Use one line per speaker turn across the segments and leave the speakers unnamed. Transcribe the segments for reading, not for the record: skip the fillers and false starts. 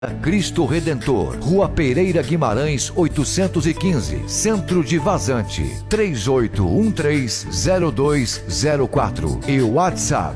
Cristo Redentor, Rua Pereira Guimarães 815, Centro de Vazante, 38130204 e WhatsApp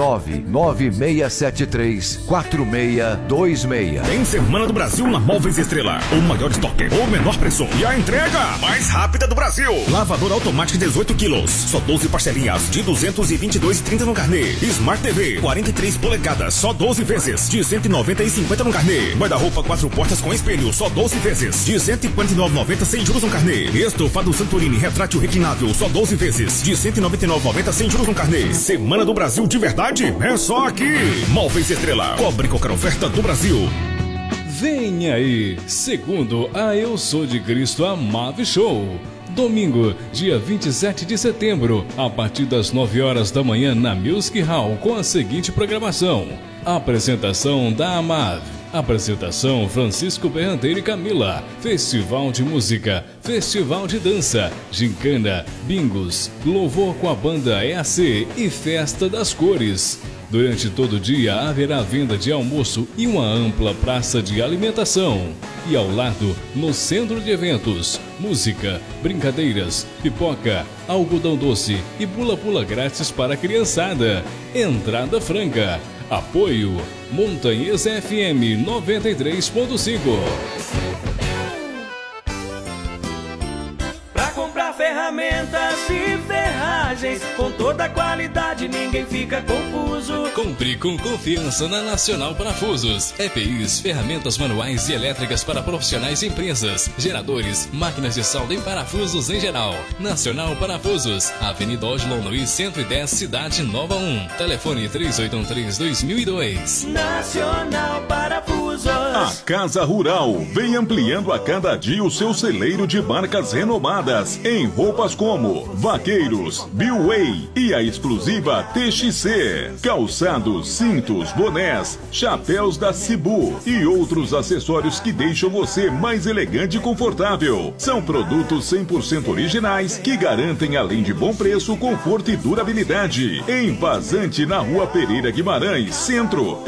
996734626.
Tem Semana do Brasil na Móveis Estrela. O maior estoque, o menor preço e a entrega mais rápida do Brasil. Lavadora automática 18 quilos, só 12 parcelinhas de 222,30 no carnê. Smart TV 43 polegadas, só 12 vezes de 190,50 no carnê. Guarda-roupa 4 portas com espelho, só 12 vezes de 149,90 sem juros no carnê. Estofado Santorini retrátil reclinável, só 12 vezes de 199,90 sem juros no carnê. Semana do Brasil de verdade é só aqui. Móveis Estrela, cobre qualquer oferta do Brasil.
Vem aí, segundo a Eu Sou de Cristo Amave Show. Domingo, dia 27 de setembro, a partir das 9 horas da manhã na Music Hall, com a seguinte programação: apresentação da Amave, apresentação Francisco Berranteiro e Camila, festival de música, festival de dança, gincana, bingos, louvor com a banda EAC e festa das cores. Durante todo o dia haverá venda de almoço e uma ampla praça de alimentação. E ao lado, no centro de eventos, música, brincadeiras, pipoca, algodão doce e pula-pula grátis para a criançada. Entrada franca. Apoio Montanhês FM 93.5.
Pra comprar ferramentas e ferragens com toda a qualidade, ninguém fica confuso.
Compre com confiança na Nacional Parafusos. EPIs, ferramentas manuais e elétricas para profissionais e empresas, geradores, máquinas de solda e parafusos em geral. Nacional Parafusos, Avenida Oslo Luiz 110, Cidade Nova 1. Telefone 3813-2002.
Nacional Parafusos.
A Casa Rural vem ampliando a cada dia o seu celeiro de marcas renomadas em roupas como Vaqueiros, Billway e a exclusiva TXC. Calçados, cintos, bonés, chapéus da Cibu e outros acessórios que deixam você mais elegante e confortável. São produtos 100% originais que garantem, além de bom preço, conforto e durabilidade. Em Vazante, na Rua Pereira Guimarães, Centro,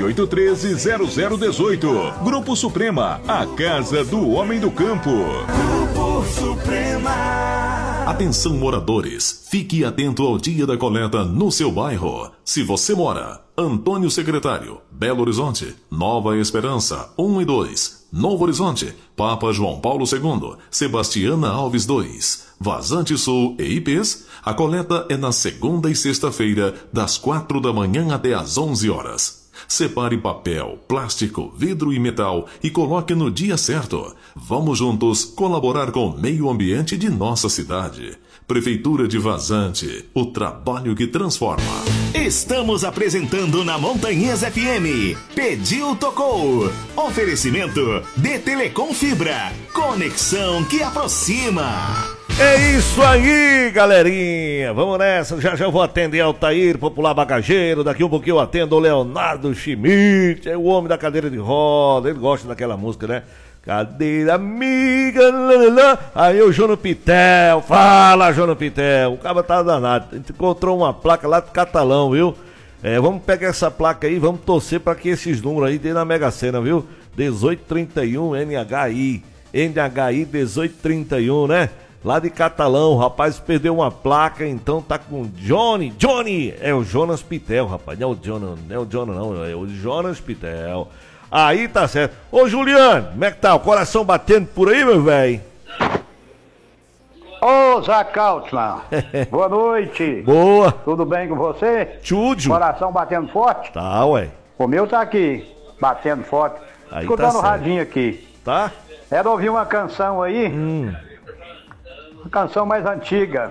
3813-0018. Grupo Suprema, a casa do homem do campo.
Grupo Suprema.
Atenção, moradores, fique atento ao dia da coleta no seu bairro. Se você mora Antônio Secretário, Belo Horizonte, Nova Esperança 1 e 2, Novo Horizonte, Papa João Paulo II, Sebastiana Alves 2, Vazante Sul e IPs, a coleta é na segunda e sexta-feira, das 4 da manhã até às 11 horas. Separe papel, plástico, vidro e metal e coloque no dia certo. Vamos juntos colaborar com o meio ambiente de nossa cidade. Prefeitura de Vazante, o trabalho que transforma.
Estamos apresentando na Montanhês FM. Pediu, tocou. Oferecimento de Telecom Fibra. Conexão que aproxima.
É isso aí, galerinha. Vamos nessa. Já já vou atender Altair, popular bagageiro. Daqui um pouquinho eu atendo o Leonardo Schmidt. É o homem da cadeira de roda. Ele gosta daquela música, né? Cadeira amiga, lalala. Aí o Jono Pitel, fala Jono Pitel, o cara tá danado, a gente encontrou uma placa lá do Catalão, viu? Vamos pegar essa placa aí, vamos torcer pra que esses números aí dê na Mega Sena, viu? 1831 NHI 1831, né? Lá de Catalão, o rapaz perdeu uma placa, então tá com Johnny, é o Jonas Pitel, rapaz, não é o Jonas não, é o Jonas Pitel. Aí tá certo. Ô Juliano, como é que tá? O coração batendo por aí, meu velho?
Ô Zé Kautzmann, boa noite.
Boa.
Tudo bem com você?
Tudo.
Coração batendo forte?
Tá, ué.
O meu tá aqui, batendo forte.
Aí
escutando
tá
o radinho aqui.
Tá?
Era ouvir uma canção aí, uma canção mais antiga.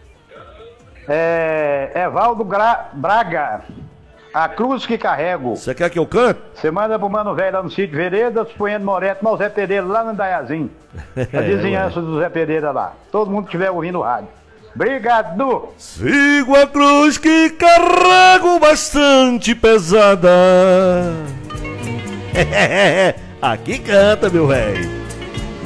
Evaldo Braga, A Cruz que Carrego.
Você quer que eu cante?
Você manda pro Mano Velho lá no sítio Veredas, Poendo Moreto, no Zé Pereira, lá no Daiazinho. A vizinhança do Zé Pereira lá. Todo mundo que estiver ouvindo o rádio. Obrigado!
Sigo a cruz que carrego bastante pesada. Aqui canta, meu velho.